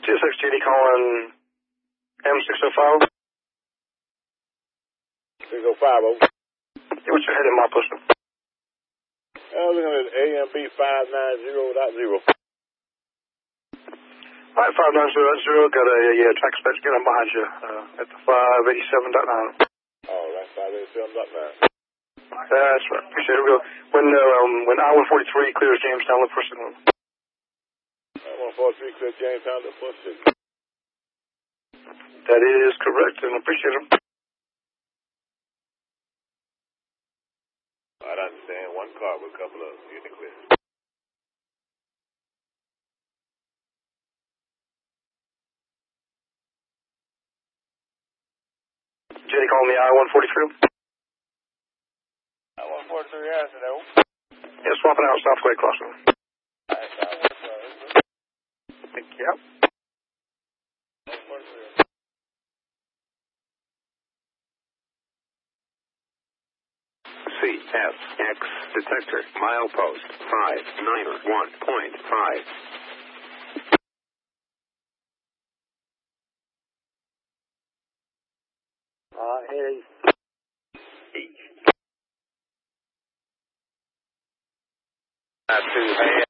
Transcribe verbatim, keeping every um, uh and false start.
T S X J D calling M six oh five. six oh five, over. Yeah, what's your heading, my pushing? I was looking at A M B five nine zero dot zero. All right, five nine zero dot zero, got a yeah, track specs getting behind you uh, at the five eighty-seven dot nine. Oh, that's five eighty-seven dot nine. That's right, appreciate it. We'll go. When, uh, um, when I one forty-three clears Jamestown, look for a signal. I one forty-three clear Jamestown to push it. That is correct, and appreciate it. I understand. One car with a couple of unit clear. J D calling the I one forty-three. I one forty-three answer though. Yeah, swapping out Southway crossing. Alright, I one forty-three. Thank you. one forty-three. C F X detector milepost five nine one point five. Uh, heading east. Not too bad.